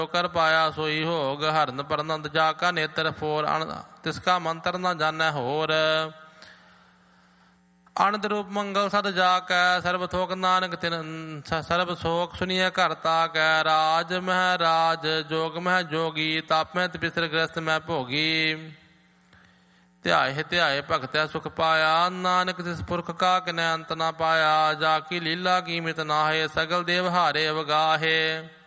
ਕਰ ਪਾਇਆ ਸੋਈ ਹੋਗ। ਹਰਨ ਪਰਨੰਦ ਜਾ ਕਾ ਨੇਤਰ ਫੋਰ। ਤਿਸਕਾ ਮੰਤਰ ਨਾ ਜਾਣੈ ਹੋਰ। ਅਨੰਦ ਰੂਪ ਮੰਗਲ ਸਦ ਜਾ ਕੈ। ਸਰਬ ਥੋਕ ਨਾਨਕ ਤਿਨ ਸਰਬ ਸੋਖ ਸੁਨੀਐ ਘਰ ਤਾ ਕੈ। ਰਾਜ ਮਹਿ ਰਾਜ ਜੋਗ ਮਹਿ ਜੋਗੀ। ਤਾਪ ਮੈਂ ਤਪਿਸਰ ਗ੍ਰਸਤ ਮੈਂ ਭੋਗੀ। ਧਿਆਏ ਧਿਆਏ ਭਗਤਿਆ ਸੁਖ ਪਾਇਆ। ਨਾਨਕ ਤਿਸ ਪੁਰਖ ਕਾ ਕਿਨੈ ਅੰਤ ਨਾ ਪਾਇਆ। ਜਾ ਕੀ ਲੀਲਾ ਕੀਮਤ ਨਾਹੇ। ਸਗਲ ਦੇਵ ਹਾਰੇ ਅਵਗਾਹੇ।